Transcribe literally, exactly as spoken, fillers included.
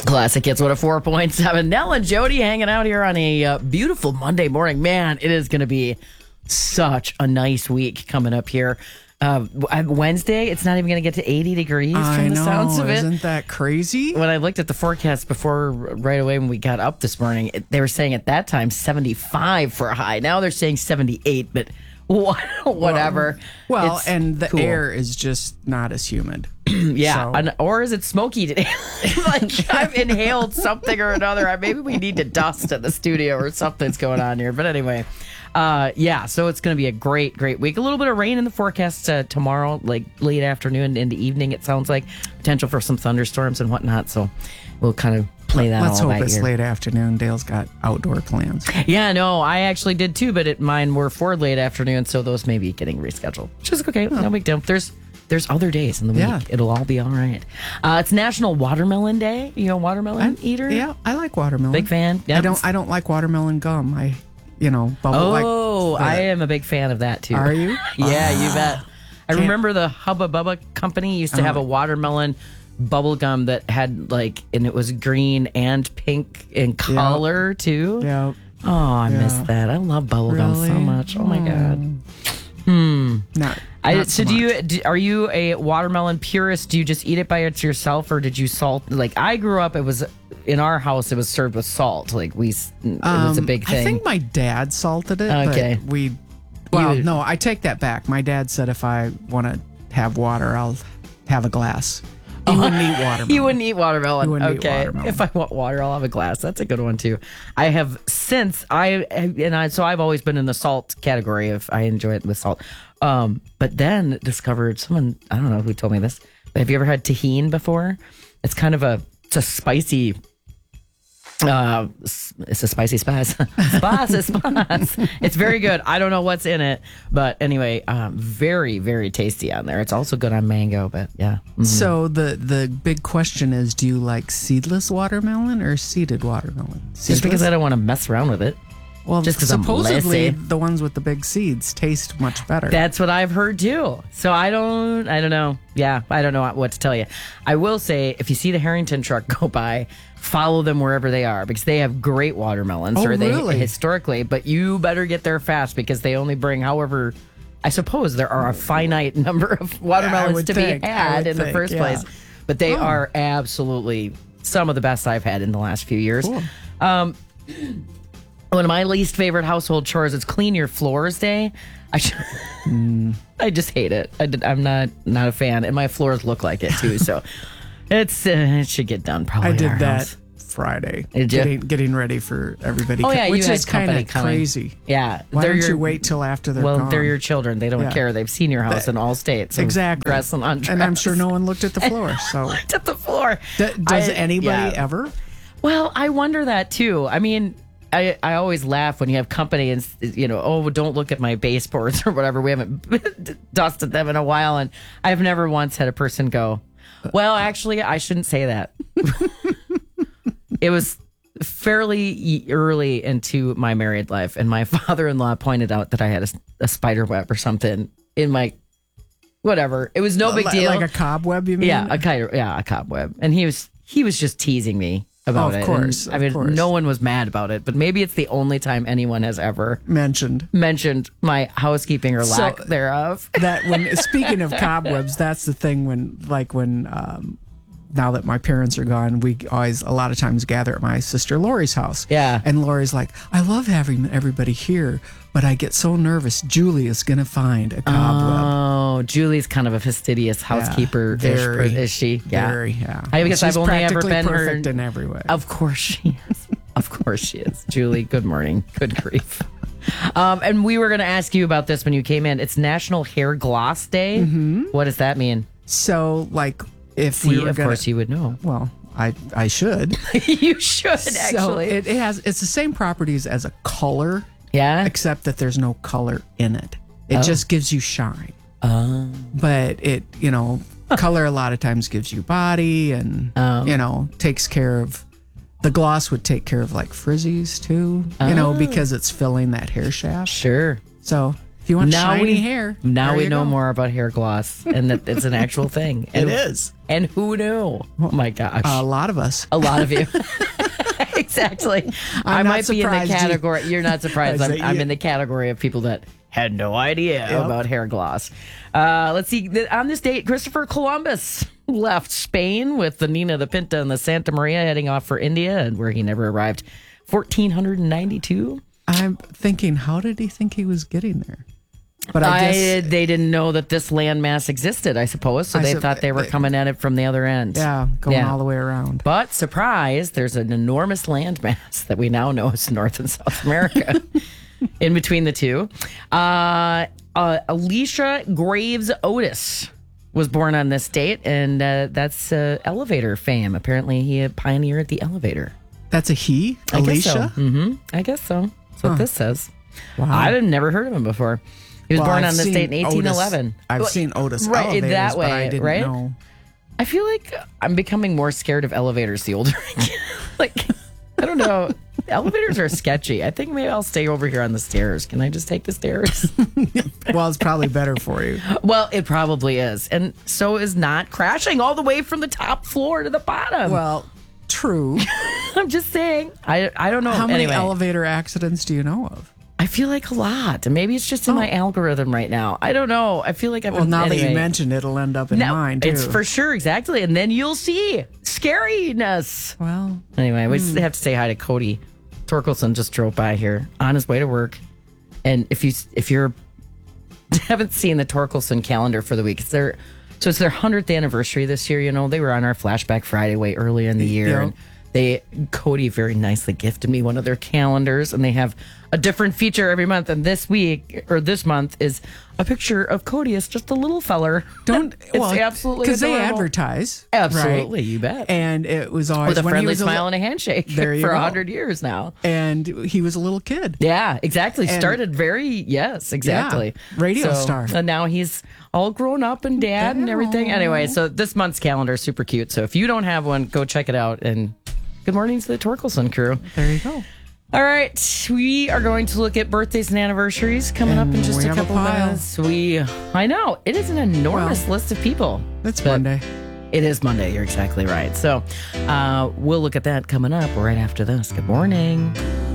Classic Hits one oh four point seven. Nell and Jody hanging out here on a uh, beautiful Monday morning. Man, it is going to be such a nice week coming up here. Uh, Wednesday, it's not even going to get to eighty degrees from I the know, sounds of it. Isn't that crazy? When I looked at the forecast before, right away when we got up this morning, it, they were saying at that time seventy-five for a high. Now they're saying seventy-eight, but what, whatever. Well, well It's and the cool. air is just not as humid. Yeah, So- and- or is it smoky today? Like I've inhaled something or another. Maybe we need to dust in the studio or something's going on here. But anyway, uh, yeah. So it's going to be a great, great week. A little bit of rain in the forecast uh, tomorrow, like late afternoon into evening. It sounds like potential for some thunderstorms and whatnot. So we'll kind of play that. Let's all hope night it's here. late afternoon. Dale's got outdoor plans. Yeah, no, I actually did too, but it, mine were for late afternoon, so those may be getting rescheduled. Which is okay. No big deal. There's there's other days in the week. Yeah. It'll all be all right. Uh, it's National Watermelon Day. You a watermelon eater? Yeah, I like watermelon. Big fan. Yeah. I don't. I don't like watermelon gum. I, you know, bubble like. Oh, the- I am a big fan of that too. Are you? Yeah, you bet. I Can't- remember the Hubba Bubba company used to have a watermelon bubble gum that had like, and it was green and pink in color too. Yeah. Oh, I Yeah. miss that. I love bubble gum so Really? much. Oh my god. Not. I, not so so do much. you do, are you a watermelon purist? Do you just eat it by it yourself, or did you salt? Like I grew up, it was in our house. It was served with salt. Like we, s- it was a Um, big thing. I think my dad salted it. Okay. But we. Well, You- no, I take that back. My dad said if I want to have water, I'll have a glass. He wouldn't eat watermelon. You wouldn't eat watermelon. You wouldn't eat okay. watermelon. If I want water, I'll have a glass. That's a good one too. I have since I and I so I've always been in the salt category of I enjoy it with salt. Um, but then discovered someone I don't know who told me this. But have you ever had tahini before? It's kind of a it's a spicy. Uh, s- it's a spicy spice. Spice, spice. It's very good. I don't know what's in it, but anyway, um, very, very tasty on there. It's also good on mango, but yeah. Mhm. So the the big question is: do you like seedless watermelon or seeded watermelon? Just because I don't want to mess around with it. well, just 'cause I'm supposedly lazy. the ones with the big seeds taste much better. That's what I've heard too. So I don't, I don't know. Yeah, I don't know what to tell you. I will say, if you see the Harrington truck go by, follow them wherever they are because they have great watermelons. Oh, or they really? historically, but you better get there fast because they only bring however. I suppose there are a finite number of watermelons would to think. be I had would in the think, first yeah. place, but they Oh. are absolutely some of the best I've had in the last few years. Cool. Um, one of my least favorite household chores is clean your floors day. I sh- I just hate it. I did, I'm not not a fan, and my floors look like it too. So it's uh, it should get done. Probably I in did our that house. Friday, Did ya? getting getting ready for everybody. Oh co- yeah, you which had is kind company of coming. crazy. Yeah, Why they're don't your- you wait till after they're Well, gone? they're your children. They don't Yeah. care. They've seen your house in all states. So Exactly. dress and undress. And I'm sure no one looked at the floor. So at the floor. D- does I- anybody yeah. ever? Well, I wonder that too. I mean, I, I always laugh when you have company and, you know, oh, don't look at my baseboards or whatever. We haven't dusted them in a while. And I've never once had a person go, well, actually, I shouldn't say that. It was fairly early into my married life. And my father-in-law pointed out that I had a, a spider web or something in my, whatever. It was no big Li- deal. Like a cobweb, you mean? Yeah, a kite, yeah, a cobweb. And he was he was just teasing me about Of it. course, And, I of mean, course. no one was mad about it, but maybe it's the only time anyone has ever Mentioned mentioned my housekeeping or So- lack thereof. that when speaking of cobwebs, that's the thing when like when um now that my parents are gone, we always a lot of times gather at my sister Lori's house. Yeah. And Lori's like, I love having everybody here, but I get so nervous. Julie is gonna find a cobweb. Oh, Julie's kind of a fastidious housekeeper, very, is she? Yeah. Very, yeah. I guess She's I've only ever practically been her- perfect in every way. Of course she is. Of course she is. Julie, good morning. Good grief. Um, and we were going to ask you about this when you came in. It's National Hair Gloss Day. Mm-hmm. What does that mean? So, like, if See, we were of gonna, course you would know. well, I I should. You should, So actually. it, it has it's the same properties as a color, yeah? except that there's no color in it. It Oh. just gives you shine. Oh. But it, you know, color a lot of times gives you body and, Oh. you know, takes care of, the gloss would take care of like frizzies too, you know, Oh. because it's filling that hair shaft. Sure. So If you want Now shiny we- hair, Now there we you know go. more about hair gloss and that it's an actual thing. And, It is. And who knew? Oh my gosh. A lot of us. A lot of you. Exactly. I not might be in the surprised you- category. You're not surprised. I I'm, say I'm you- in the category of people that had no idea Yep. about hair gloss. Uh, let's see. Th- On this date, Christopher Columbus left Spain with the Nina, the Pinta, and the Santa Maria, heading off for India, and where he never arrived. fourteen ninety-two. I'm thinking, how did he think he was getting there? But I, I, guess, they didn't know that this landmass existed, I suppose, so I they sup- thought they were they- coming at it from the other end. yeah, going Yeah. all the way around. But surprise, there's an enormous landmass that we now know is North and South America in between the two. Uh, uh, Alicia Graves Otis was born on this date, and uh, that's uh, elevator fame. Apparently, he pioneered the elevator. That's a he, I guess so. Alicia. Mm-hmm. I guess so. That's what this says. Wow. I've never heard of him before. He was Well, born I've on this seen date in eighteen eleven. Otis- I've Well, seen Otis right, elevators, that but I way, didn't right? know. I feel like I'm becoming more scared of elevators the older I get. Like, I don't know. Elevators are sketchy. I think maybe I'll stay over here on the stairs. Can I just take the stairs? Well, it's probably better for you. Well, it probably is. And so is not crashing all the way from the top floor to the bottom. Well, true. I'm just saying. I, I don't know. How many anyway, elevator accidents do you know of? I feel like a lot. And maybe it's just in my algorithm right now. I don't know. I feel like I've Well, now that anyway. you mentioned it, it'll end up in No, mine, too. it's for sure, exactly. And then you'll see scariness. Well, Anyway, we Hmm. just have to say hi to Cody Torkelson. Just drove by here on his way to work, and if you if you're haven't seen the Torkelson calendar for the week, it's their so it's their hundredth anniversary this year. You know, they were on our Flashback Friday way early in the year, Yeah. and they Cody very nicely gifted me one of their calendars, and they have a different feature every month. And this week or this month is a picture of Cody as just a little feller. don't it's well, absolutely because they adorable. advertise, Absolutely, right? you bet. And it was always With a when friendly he was smile a, and a handshake There you for a go. hundred years now. and he was a little kid. Yeah, exactly. And- Started very yes, exactly. radio So- star. And now he's all grown up and dad and everything. Anyway, so this month's calendar is super cute. So if you don't have one, go check it out. And good morning to the Torkelson crew. There you go. All right, we are going to look at birthdays and anniversaries coming up in And just we a have a couple pile. minutes. We, I know it is an enormous Well, list of people. It's But Monday. It is Monday. You're exactly right. So uh, we'll look at that coming up right after this. Good morning.